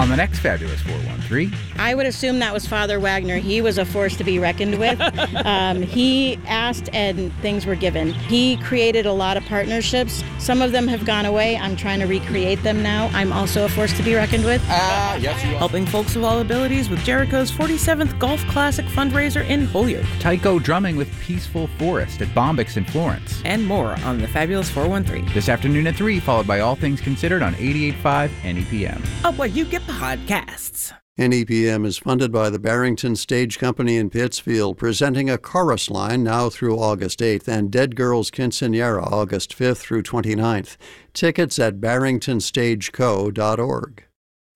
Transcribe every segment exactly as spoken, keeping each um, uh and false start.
On the next Fabulous four one three. I would assume that was Father Wagner. He was a force to be reckoned with. um, he asked and things were given. He created a lot of partnerships. Some of them have gone away. I'm trying to recreate them now. I'm also a force to be reckoned with. Ah, uh, yes, you are. Helping folks with all abilities with Jericho's forty-seventh Golf Classic fundraiser in Holyoke. Tycho drumming with Peaceful Forest at Bombyx in Florence. And more on the Fabulous four one three. This afternoon at three, followed by All Things Considered on eighty-eight point five N E P M. Up where you get podcasts. N E P M is funded by the Barrington Stage Company in Pittsfield, presenting A Chorus Line now through August eighth and Dead Girls Quinceañera August fifth through twenty-ninth. Tickets at barrington stage co dot org.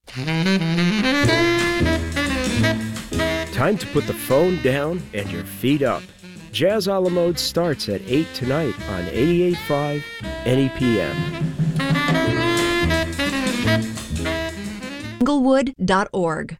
Time to put the phone down and your feet up. Jazz a la mode starts at eight tonight on eighty-eight point five N E P M. Englewood dot org.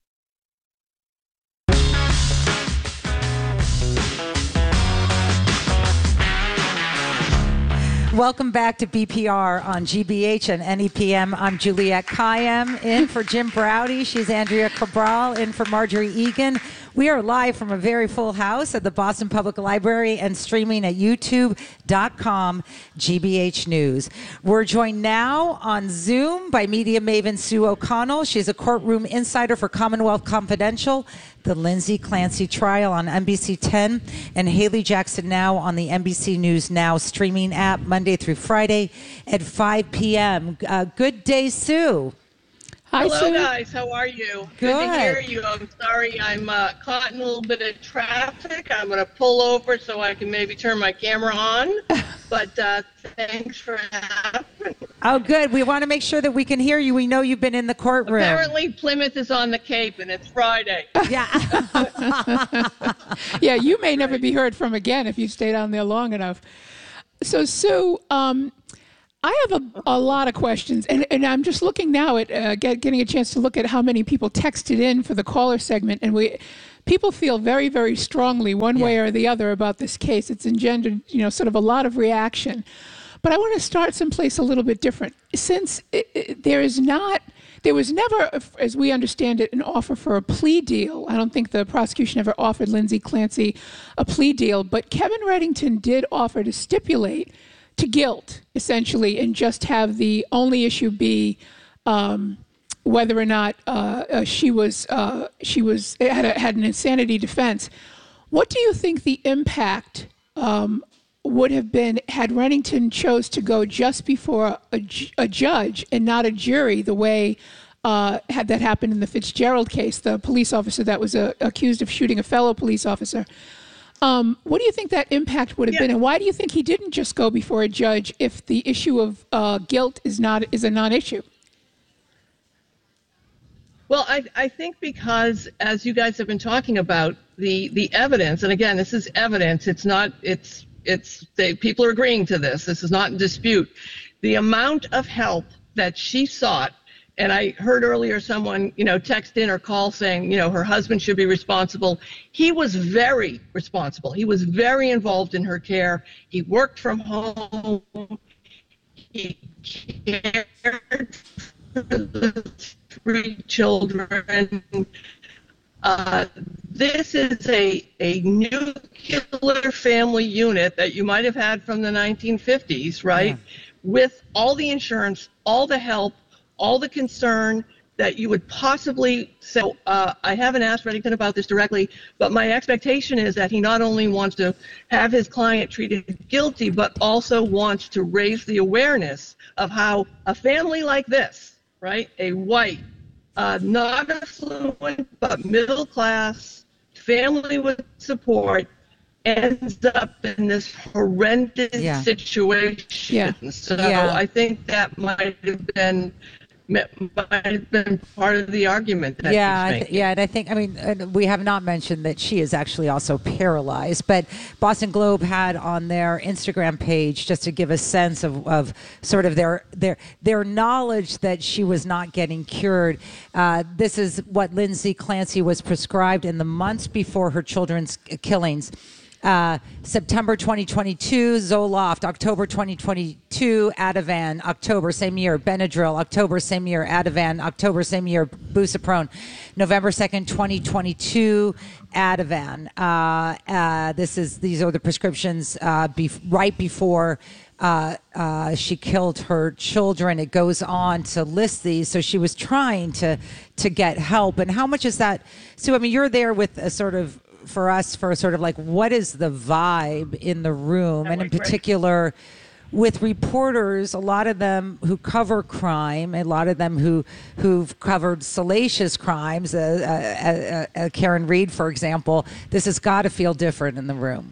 Welcome back to B P R on G B H and N E P M. I'm Juliette Kayyem, in for Jim Browdy. She's Andrea Cabral, in for Marjorie Egan. We are live from a very full house at the Boston Public Library and streaming at youtube dot com G B H News. We're joined now on Zoom by media maven Sue O'Connell. She's a courtroom insider for Commonwealth Confidential, the Lindsay Clancy trial on N B C ten, and Haley Jackson Now on the N B C News Now streaming app Monday through Friday at five p.m. Uh, good day, Sue. Hi, Hello, Sue. guys. How are you? Good. Good to hear you. I'm sorry I'm uh, caught in a little bit of traffic. I'm going to pull over so I can maybe turn my camera on. But uh, thanks for having me. Oh, good. We want to make sure that we can hear you. We know you've been in the courtroom. Apparently, Plymouth is on the Cape, and it's Friday. Yeah. Yeah, you may never be heard from again if you stay down there long enough. So, Sue, um, I have a, a lot of questions, and, and I'm just looking now at uh, get, getting a chance to look at how many people texted in for the caller segment, and we people feel very, very strongly one yeah. way or the other about this case. It's engendered, you know, sort of a lot of reaction. But I want to start someplace a little bit different. Since it, it, there is not, there was never, as we understand it, an offer for a plea deal. I don't think the prosecution ever offered Lindsay Clancy a plea deal, but Kevin Reddington did offer to stipulate to guilt, essentially, and just have the only issue be um, whether or not uh, uh, she was uh, she was had, a, had an insanity defense. What do you think the impact um, would have been had Reddington chose to go just before a, a judge and not a jury, the way uh, had that happened in the Fitzgerald case, the police officer that was uh, accused of shooting a fellow police officer? Um, what do you think that impact would have yeah. been, and why do you think he didn't just go before a judge if the issue of uh, guilt is not is a non-issue? Well, I, I think because, as you guys have been talking about, the, the evidence, and again, this is evidence. It's not. It's it's they, people are agreeing to this. This is not in dispute. The amount of help that she sought. And I heard earlier someone, you know, text in or call saying, you know, her husband should be responsible. He was very responsible. He was very involved in her care. He worked from home. He cared for the three children. Uh, this is a, a nuclear family unit that you might have had from the nineteen fifties, right? Yeah. With all the insurance, all the help, all the concern that you would possibly. So uh, I haven't asked Reddington about this directly, but my expectation is that he not only wants to have his client treated guilty, but also wants to raise the awareness of how a family like this, right, a white, uh, not affluent, but middle class family with support, ends up in this horrendous yeah. situation. Yeah. So yeah. I think that might have been might have been part of the argument that yeah, he's I th- making. yeah, and I think, I mean, we have not mentioned that she is actually also paralyzed, but Boston Globe had on their Instagram page, just to give a sense of, of sort of their their their knowledge that she was not getting cured. Uh, this is what Lindsay Clancy was prescribed in the months before her children's killings. Uh, September twenty twenty-two, Zoloft. October twenty twenty-two, Ativan. October, same year, Benadryl. October, same year, Ativan. October, same year, Busaprone. November second, twenty twenty-two, Ativan. Uh, uh, this is these are the prescriptions uh, bef- right before uh, uh, she killed her children. It goes on to list these. So she was trying to to get help. And how much is that? So I mean, you're there with a sort of for us for sort of like what is the vibe in the room, and in particular with reporters, a lot of them who cover crime, a lot of them who who've covered salacious crimes, uh, uh, uh, uh, Karen Reed, for example. This has got to feel different in the room.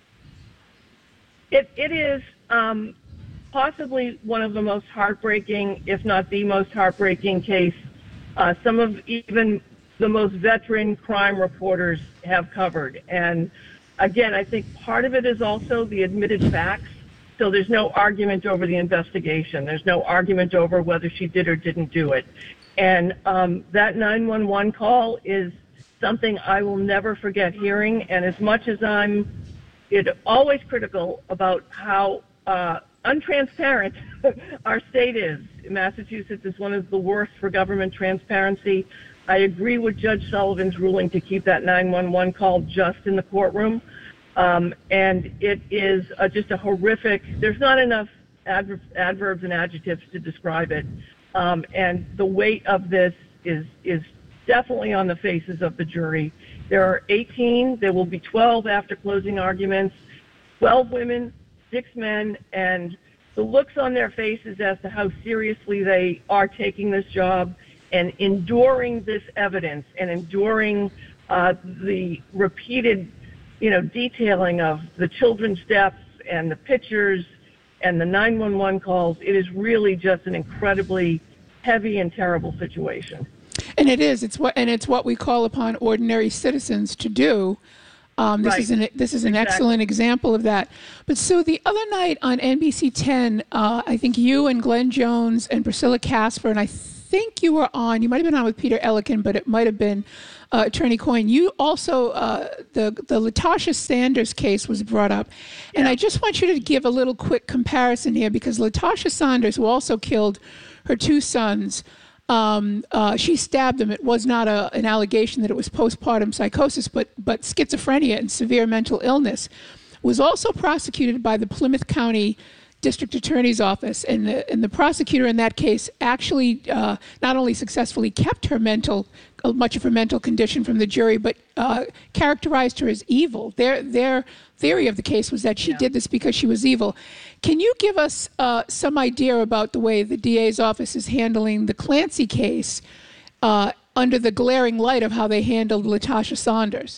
It it is um, possibly one of the most heartbreaking, if not the most heartbreaking case. Uh, some of even the most veteran crime reporters have covered. And again, I think part of it is also the admitted facts. So there's no argument over the investigation. There's no argument over whether she did or didn't do it. And um, that nine one one call is something I will never forget hearing. And as much as I'm it, always critical about how uh, untransparent our state is, Massachusetts is one of the worst for government transparency. I agree with Judge Sullivan's ruling to keep that nine one one call just in the courtroom. Um, and it is uh, just a horrific, there's not enough adver- adverbs and adjectives to describe it. Um, and the weight of this is is definitely on the faces of the jury. There are eighteen, there will be twelve after closing arguments, twelve women, six men, and the looks on their faces as to how seriously they are taking this job and enduring this evidence and enduring uh, the repeated, you know, detailing of the children's deaths and the pictures and the nine one one calls. It is really just an incredibly heavy and terrible situation. And it is. It's what and it's what we call upon ordinary citizens to do. Um, this right. is an this is an exactly. excellent example of that. But Sue, the other night on N B C ten, uh, I think you and Glenn Jones and Priscilla Casper, and I think you were on. You might have been on with Peter Ellikin, but it might have been uh, Attorney Coyne. You also uh, the the Latasha Sanders case was brought up, and yeah. I just want you to give a little quick comparison here because Latasha Sanders, who also killed her two sons. Um, uh, she stabbed them. It was not a, an allegation that it was postpartum psychosis, but but schizophrenia and severe mental illness. Was also prosecuted by the Plymouth County District Attorney's Office, and the, and the prosecutor in that case actually uh, not only successfully kept her mental, uh, much of her mental condition from the jury, but uh, characterized her as evil. Their their theory of the case was that she yeah. did this because she was evil. Can you give us uh, some idea about the way the D A's office is handling the Clancy case uh, under the glaring light of how they handled Latasha Sanders?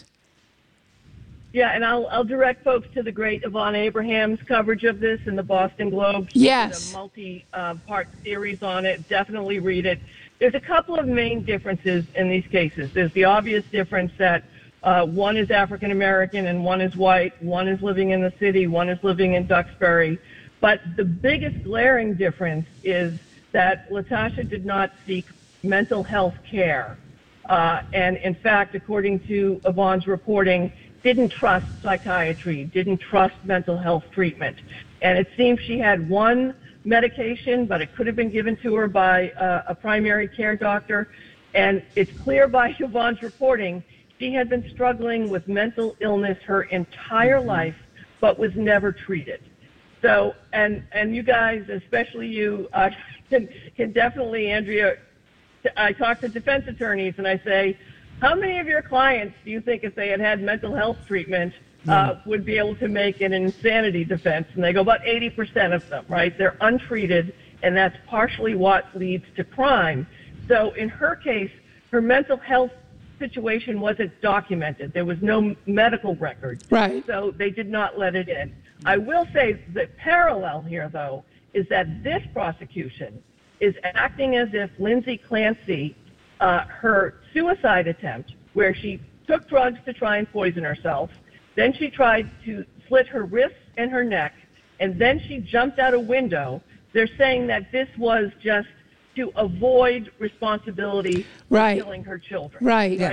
Yeah, and I'll I'll direct folks to the great Yvonne Abraham's coverage of this in the Boston Globe. She yes. did a multi-part uh, series on it. Definitely read it. There's a couple of main differences in these cases. There's the obvious difference that uh, one is African American and one is white. One is living in the city. One is living in Duxbury. But the biggest glaring difference is that Latasha did not seek mental health care. Uh, and in fact, according to Yvonne's reporting, didn't trust psychiatry, didn't trust mental health treatment. And it seems she had one medication, but it could have been given to her by uh, a primary care doctor. And it's clear by Yvonne's reporting, she had been struggling with mental illness her entire life, but was never treated. So, and, and you guys, especially you, uh, can, can definitely, Andrea, I talk to defense attorneys and I say, how many of your clients do you think if they had had mental health treatment uh, would be able to make an insanity defense? And they go about eighty percent of them, right? They're untreated, and that's partially what leads to crime. So in her case, her mental health situation wasn't documented. There was no medical record. Right. So they did not let it in. I will say the parallel here, though, is that this prosecution is acting as if Lindsay Clancy, uh, her suicide attempt, where she took drugs to try and poison herself, then she tried to slit her wrists and her neck, and then she jumped out a window. They're saying that this was just to avoid responsibility right. for killing her children. Right. right?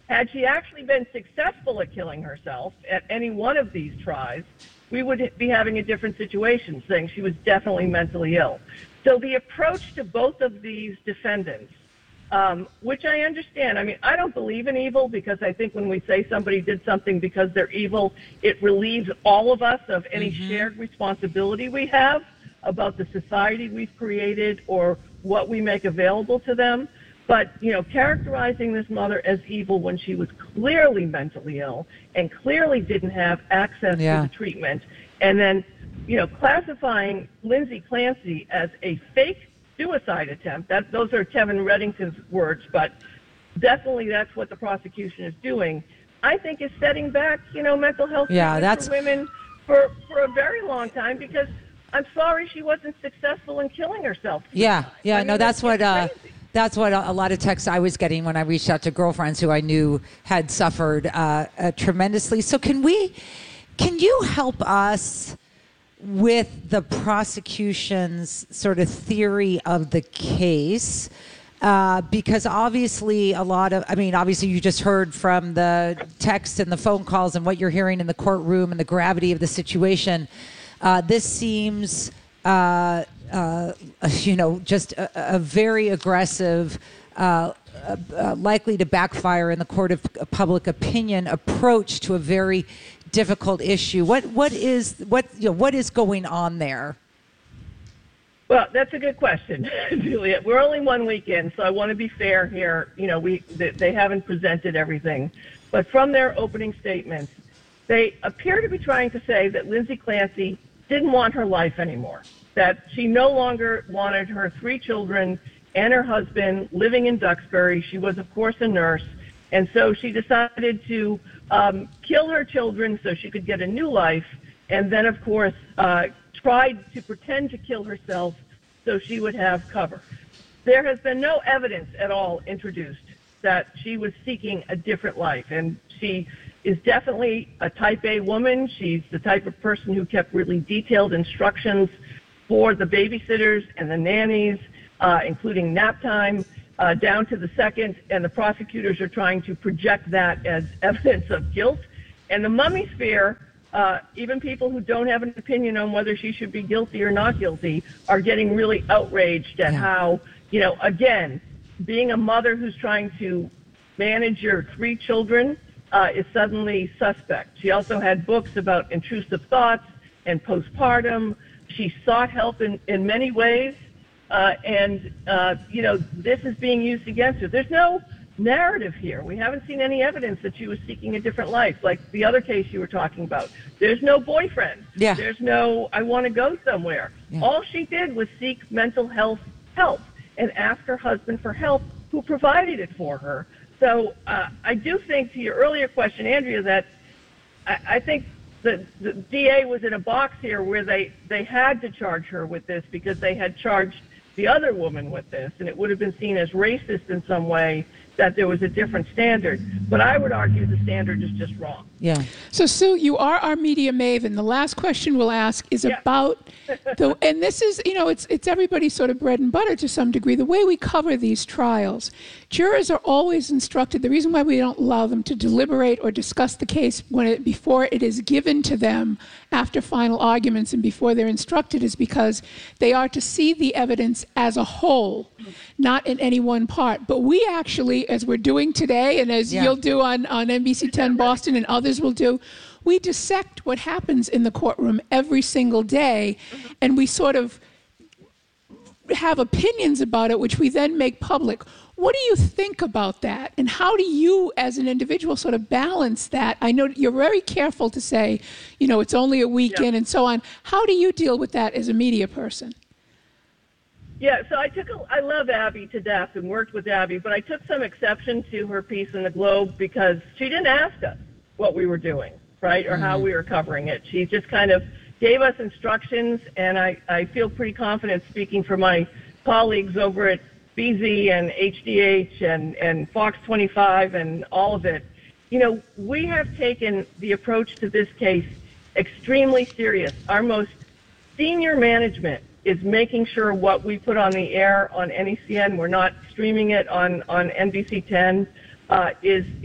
Had she actually been successful at killing herself at any one of these tries, we would be having a different situation, saying she was definitely mentally ill. So the approach to both of these defendants, um, which I understand, I mean, I don't believe in evil, because I think when we say somebody did something because they're evil, it relieves all of us of any mm-hmm. shared responsibility we have about the society we've created or what we make available to them. But, you know, characterizing this mother as evil when she was clearly mentally ill and clearly didn't have access yeah. to the treatment, and then, you know, classifying Lindsay Clancy as a fake suicide attempt, that, those are Kevin Reddington's words, but definitely that's what the prosecution is doing, I think is setting back, you know, mental health yeah, that's... for women for, for a very long time, because I'm sorry she wasn't successful in killing herself. Yeah, yeah, I mean, no, that's, that's what... Uh, crazy. That's what a lot of texts I was getting when I reached out to girlfriends who I knew had suffered uh, uh, tremendously. So can we, can you help us with the prosecution's sort of theory of the case? Uh, because obviously a lot of, I mean, obviously you just heard from the texts and the phone calls and what you're hearing in the courtroom and the gravity of the situation. Uh, this seems... Uh, Uh, you know, just a, a very aggressive, uh, uh, likely to backfire in the court of public opinion approach to a very difficult issue. What what is what you know, what is going on there? Well, that's a good question, Juliet. We're only one week in, so I want to be fair here. You know, we they haven't presented everything, but from their opening statements, they appear to be trying to say that Lindsay Clancy didn't want her life anymore, that she no longer wanted her three children and her husband living in Duxbury. She was, of course, a nurse, and so she decided to um, kill her children so she could get a new life, and then, of course, uh, tried to pretend to kill herself so she would have cover. There has been no evidence at all introduced that she was seeking a different life, and she is definitely a type A woman. She's the type of person who kept really detailed instructions for the babysitters and the nannies, uh, including nap time, uh, down to the second, and the prosecutors are trying to project that as evidence of guilt. And the mummy sphere, uh, even people who don't have an opinion on whether she should be guilty or not guilty, are getting really outraged at yeah. how, you know, again, being a mother who's trying to manage your three children uh, is suddenly suspect. She also had books about intrusive thoughts and postpartum. She sought help in, in many ways, uh, and, uh, you know, this is being used against her. There's no narrative here. We haven't seen any evidence that she was seeking a different life, like the other case you were talking about. There's no boyfriend. Yeah. There's no, I want to go somewhere. Yeah. All she did was seek mental health help and ask her husband for help, who provided it for her. So uh, I do think, to your earlier question, Andrea, that I, I think the, the D A was in a box here where they, they had to charge her with this because they had charged the other woman with this, and it would have been seen as racist in some way that there was a different standard. But I would argue the standard is just wrong. Yeah. So, Sue, you are our media maven. The last question we'll ask is yeah. about the, and this is, you know, it's it's everybody's sort of bread and butter to some degree, the way we cover these trials. Jurors are always instructed. The reason why we don't allow them to deliberate or discuss the case when it, before it is given to them after final arguments and before they're instructed is because they are to see the evidence as a whole, not in any one part. But we actually, as we're doing today, and as yeah. you'll do on, on N B C ten Boston and others will do, we dissect what happens in the courtroom every single day, and we sort of have opinions about it, which we then make public. What do you think about that? And how do you, as an individual, sort of balance that? I know you're very careful to say, you know, it's only a weekend yeah. and so on. How do you deal with that as a media person? Yeah, so I took a, I love Abby to death and worked with Abby, but I took some exception to her piece in the Globe because she didn't ask us what we were doing, right, or mm-hmm. how we were covering it. She just kind of gave us instructions, and I, I feel pretty confident speaking for my colleagues over at B Z and H D H and, and Fox twenty-five and all of it. You know, we have taken the approach to this case extremely serious. Our most senior management is making sure what we put on the air on N E C N, we're not streaming it on, on N B C ten, uh, is is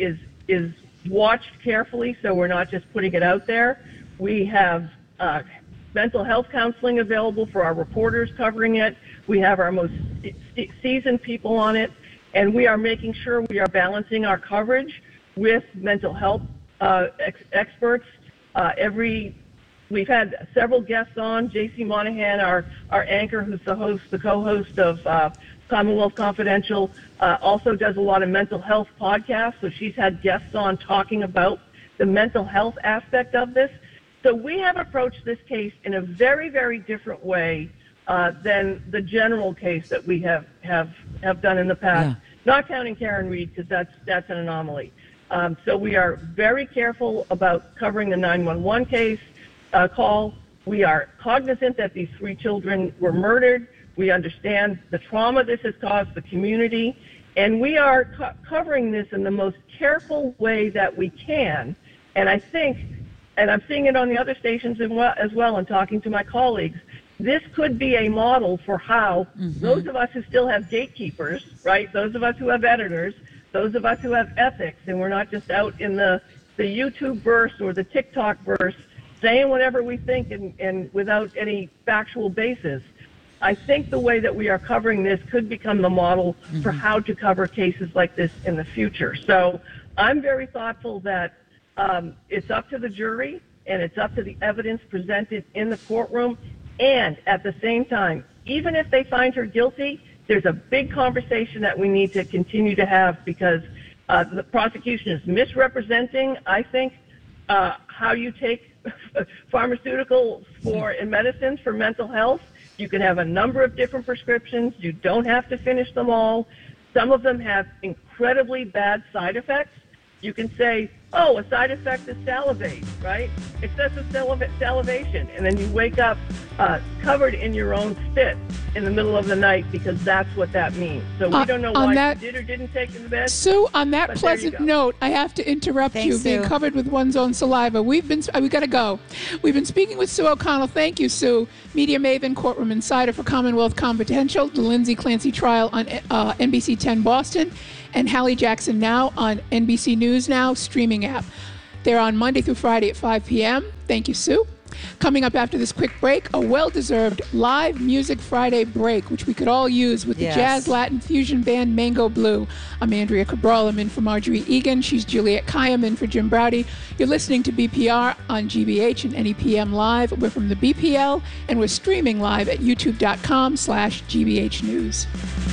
is watched carefully, so we're not just putting it out there. We have uh, mental health counseling available for our reporters covering it. We have our most seasoned people on it, and we are making sure we are balancing our coverage with mental health uh, ex- experts. Uh, every we've had several guests on. J C Monahan, our our anchor, who's the host, the co-host of uh, Commonwealth Confidential, uh, also does a lot of mental health podcasts. So she's had guests on talking about the mental health aspect of this. So we have approached this case in a very, very different way uh, than the general case that we have have, have done in the past. Yeah. Not counting Karen Read, because that's that's an anomaly. Um, so we are very careful about covering the nine one one case uh, call. We are cognizant that these three children were murdered. We understand the trauma this has caused the community, and we are co- covering this in the most careful way that we can. And I think, and I'm seeing it on the other stations as well, as well and talking to my colleagues, this could be a model for how mm-hmm. those of us who still have gatekeepers, right, those of us who have editors, those of us who have ethics, and we're not just out in the, the YouTube verse or the TikTok verse saying whatever we think and, and without any factual basis. I think the way that we are covering this could become the model mm-hmm. for how to cover cases like this in the future. So I'm very thoughtful that um, it's up to the jury and it's up to the evidence presented in the courtroom. And at the same time, even if they find her guilty, there's a big conversation that we need to continue to have, because uh, the prosecution is misrepresenting, I think, uh, how you take pharmaceuticals for and medicines for mental health. You can have a number of different prescriptions. You don't have to finish them all. Some of them have incredibly bad side effects. You can say, oh, a side effect is salivate, right? Excessive saliva- salivation. And then you wake up uh, covered in your own spit in the middle of the night, because that's what that means. So we uh, don't know why that, you did or didn't take in the bed. Sue, on that pleasant note, I have to interrupt Thanks, you, Sue. Being covered with one's own saliva. We've been, we got to go. We've been speaking with Sue O'Connell. Thank you, Sue. Media maven, courtroom insider for Commonwealth Confidential, the Lindsay Clancy trial on uh, N B C ten Boston, and Hallie Jackson Now on N B C News Now streaming app. They're on Monday through Friday at five p.m. Thank you, Sue. Coming up after this quick break, a well-deserved live Music Friday break, which we could all use with yes. the jazz Latin fusion band Mango Blue. I'm Andrea Cabral. I'm in for Marjorie Egan. She's Juliet Kayyem in for Jim Browdy. You're listening to B P R on G B H and N E P M Live. We're from the B P L, and we're streaming live at youtube.com slash GBH News.